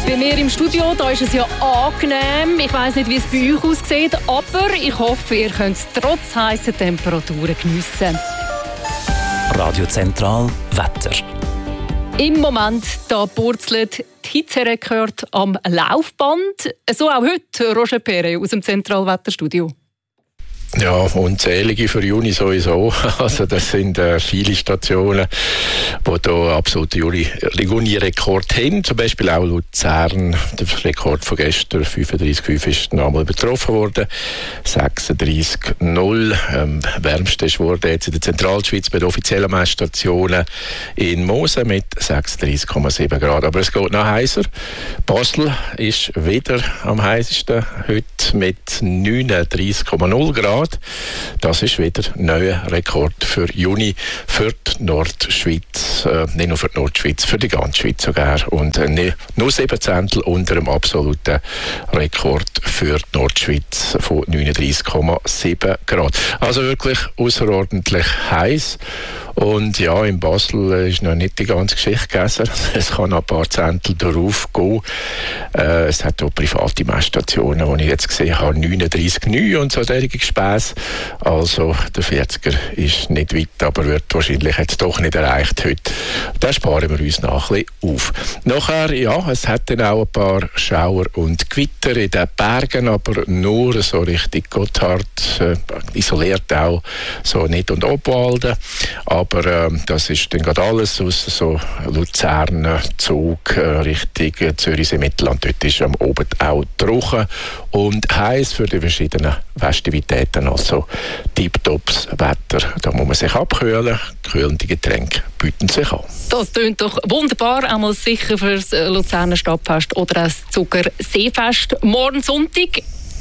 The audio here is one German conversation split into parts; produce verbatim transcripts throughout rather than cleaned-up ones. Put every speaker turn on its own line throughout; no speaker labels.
Bei mir im Studio, da ist es ja angenehm. Ich weiss nicht, wie es bei euch aussieht, aber ich hoffe, ihr könnt es trotz heissen Temperaturen geniessen.
Radio Zentral Wetter.
Im Moment da purzelt die Hitzerekord am Laufband. So auch heute Roger Perret aus dem Zentralwetterstudio.
Ja, unzählige für Juni sowieso. Also das sind äh, viele Stationen, die hier absolute Juni-Rekord haben. Zum Beispiel auch Luzern. Der Rekord von gestern, fünfunddreissig Komma fünf, ist nochmal übertroffen worden. sechsunddreissig Komma null. Ähm, wärmste ist wurde jetzt in der Zentralschweiz bei den offiziellen Messstationen in Mosen mit sechsunddreissig Komma sieben Grad. Aber es geht noch heißer. Basel ist wieder am heißesten. Heute mit neununddreissig Komma null Grad. Das ist wieder ein neuer Rekord für Juni für die Nordschweiz. Äh, nicht nur für die Nordschweiz, für die ganze Schweiz sogar. Und äh, nur sieben Zehntel unter dem absoluten Rekord für die Nordschweiz von neununddreissig Komma sieben Grad. Also wirklich außerordentlich heiß. Und ja, in Basel ist noch nicht die ganze Geschichte gegessen. Es kann noch ein paar Zehntel darauf gehen. Äh, es hat auch private Messstationen, die ich jetzt gesehen habe, neununddreissig Komma neun und so solche Gespässe. Also der vierziger ist nicht weit, aber wird wahrscheinlich jetzt doch nicht erreicht heute. Da sparen wir uns noch ein bisschen auf. Nachher, ja, es hat dann auch ein paar Schauer und Gewitter in den Bergen, aber nur so Richtung Gotthard, äh, isoliert auch so nicht und Obwalden. Aber äh, das ist dann gerade alles aus so Luzern, Zug, äh, Richtung Zürichsee-Mittelland. Dort ist am Oben auch trocken und heiß für die verschiedenen Festivitäten. Also tiptops Wetter. Da muss man sich abkühlen. Kühlende Getränke bieten sich an.
Das klingt doch wunderbar. Einmal sicher für das Luzerner Stadtfest oder das Zuckerseefest. Morgen Sonntag.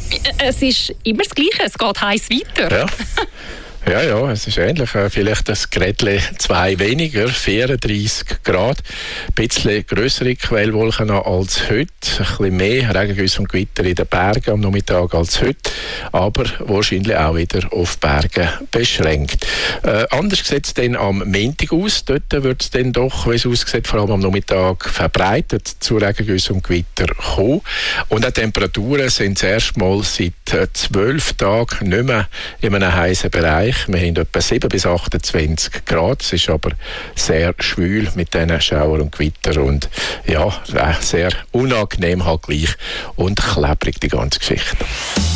Es ist immer das Gleiche. Es geht heiß weiter.
Ja. Ja, ja, es ist ähnlich. Vielleicht das Grädle zwei weniger, vierunddreissig Grad. Ein bisschen grössere Quellwolken als heute. Ein bisschen mehr Regengüsse und Gewitter in den Bergen am Nachmittag als heute. Aber wahrscheinlich auch wieder auf Bergen beschränkt. Äh, anders sieht es dann am Montag aus. Dort wird es dann doch, wie es aussieht, vor allem am Nachmittag verbreitet zu Regengüsse und Gewitter kommen. Und die Temperaturen sind das erste Mal seit zwölf Tagen nicht mehr in einem heißen Bereich. Wir haben etwa sieben bis achtundzwanzig Grad. Es ist aber sehr schwül mit diesen Schauer und Gewitter und ja, sehr unangenehm halt gleich und klebrig die ganze Geschichte.